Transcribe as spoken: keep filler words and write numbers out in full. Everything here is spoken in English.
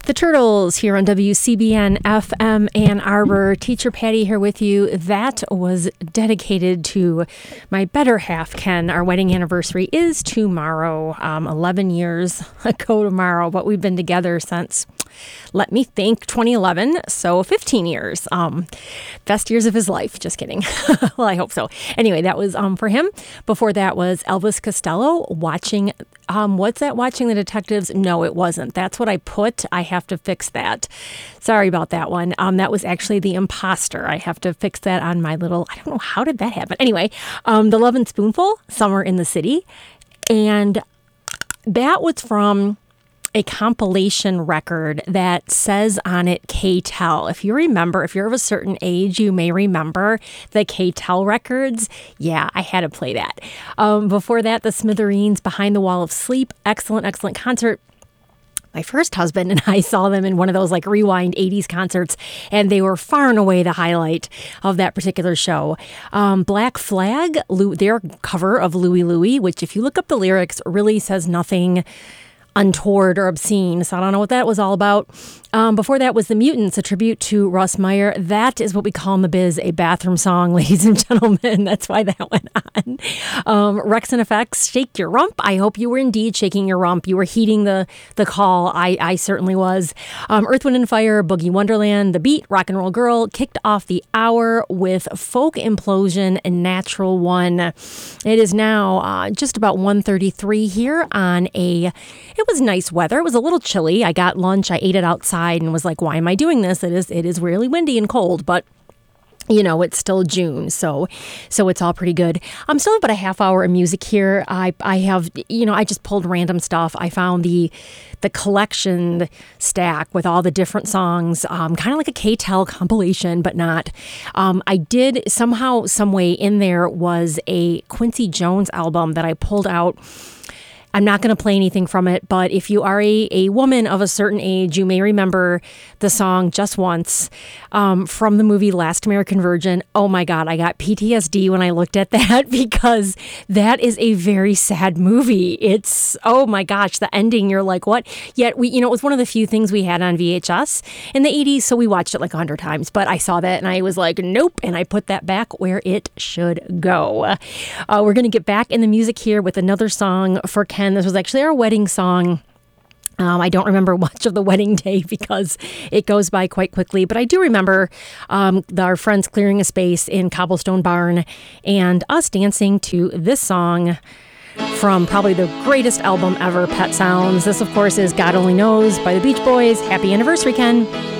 The Turtles here on W C B N F M Ann Arbor. Teacher Patty here with you. That was dedicated to my better half, Ken. Our wedding anniversary is tomorrow, um, eleven years ago tomorrow, but we've been together since, let me think, twenty eleven, so fifteen years. Um, best years of his life. Just kidding. Well, I hope so. Anyway, that was um, for him. Before that was Elvis Costello watching, um, what's that, Watching the Detectives? No, it wasn't. That's what I put. I have to fix that. Sorry about that one. Um, that was actually The Imposter. I have to fix that on my little, I don't know, how did that happen? Anyway, um, The Lovin' Spoonful, Summer in the City. And that was from a compilation record that says on it K-Tel. If you remember, if you're of a certain age, you may remember the K-Tel records. Yeah, I had to play that. Um, before that, the Smithereens, Behind the Wall of Sleep. Excellent, excellent concert. My first husband and I saw them in one of those like rewind eighties concerts, and they were far and away the highlight of that particular show. Um, Black Flag, Lou, their cover of Louie Louie, which if you look up the lyrics, really says nothing untoward or obscene. So I don't know what that was all about. Um, before that was The Mutants, a tribute to Russ Meyer. That is what we call in the biz a bathroom song, ladies and gentlemen. That's why that went on. Um, Rex and Effects, Shake Your Rump. I hope you were indeed shaking your rump. You were heeding the the call. I, I certainly was. Um, Earth, Wind and Fire, Boogie Wonderland, The Beat, Rock and Roll Girl kicked off the hour with Folk Implosion and Natural One. It is now uh, just about one thirty-three here on a, it was nice weather. It was a little chilly. I got lunch. I ate it outside and was like, why am I doing this? It is it is really windy and cold, but you know, it's still June, so so it's all pretty good. I'm still about a half hour of music here. I I have, you know, I just pulled random stuff. I found the the collection stack with all the different songs, um, kind of like a K-Tel compilation, but not. Um, I did somehow, some way in there was a Quincy Jones album that I pulled out. I'm not going to play anything from it, but if you are a, a woman of a certain age, you may remember the song Just Once um, from the movie Last American Virgin. Oh my God, I got P T S D when I looked at that because that is a very sad movie. It's, oh my gosh, the ending, you're like, what? Yet, we, you know, it was one of the few things we had on V H S in the eighties, so we watched it like a hundred times, but I saw that and I was like, nope, and I put that back where it should go. Uh, we're going to get back in the music here with another song for Ken. This was actually our wedding song. Um, I don't remember much of the wedding day because it goes by quite quickly, but I do remember um, our friends clearing a space in Cobblestone Barn and us dancing to this song from probably the greatest album ever, Pet Sounds. This, of course, is God Only Knows by the Beach Boys. Happy anniversary, Ken.